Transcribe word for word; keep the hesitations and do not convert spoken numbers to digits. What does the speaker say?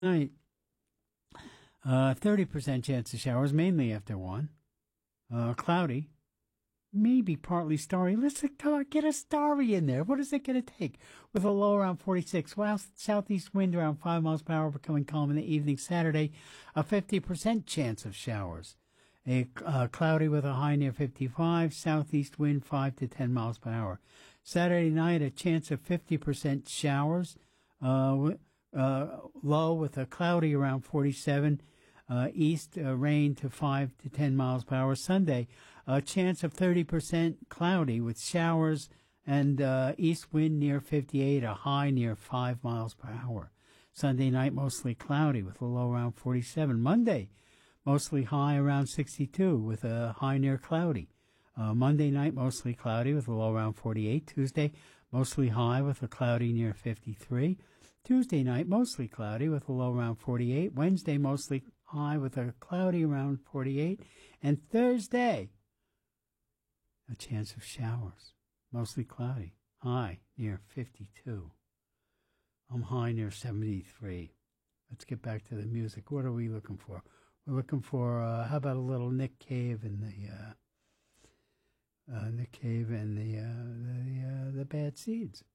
Night, uh, thirty percent chance of showers, mainly after one. Uh, cloudy, maybe partly starry. Let's get a starry in there. What is it going to take? With a low around forty-six. Well, southeast wind around five miles per hour, becoming calm in the evening. Saturday, a fifty percent chance of showers. A uh, cloudy with a high near fifty-five. Southeast wind five to ten miles per hour. Saturday night, a chance of fifty percent showers. Uh, uh, low with a cloudy around forty-seven. Uh, east uh, rain to five to ten miles per hour. Sunday, a chance of thirty percent cloudy with showers and uh, east wind near fifty-eight, a high near five miles per hour. Sunday night, mostly cloudy with a low around forty-seven. Monday, mostly high around sixty-two with a high near cloudy. Uh, Monday night, mostly cloudy with a low around forty-eight. Tuesday, mostly high with a cloudy near fifty-three. Tuesday night, mostly cloudy with a low around forty-eight. Wednesday, mostly high with a cloudy around forty-eight. And Thursday, a chance of showers, mostly cloudy, high near fifty-two. I'm high near seventy-three. Let's get back to the music. What are we looking for? We're looking for, uh, how about a little Nick Cave and the, uh, uh, Nick Cave and the, uh, the, uh, the Bad Seeds.